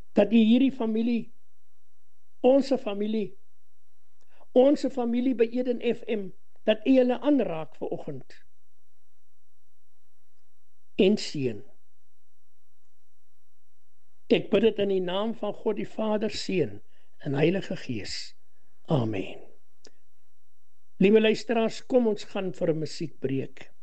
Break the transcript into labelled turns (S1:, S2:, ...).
S1: dat U hierdie familie, ons familie by Eden FM, dat U hulle aanraak vanoggend en seën. Ek bid dit in die naam van God die Vader, Seun en Heilige Gees. Amen. Liewe luisteraars, kom ons gaan vir 'n musiekbreek.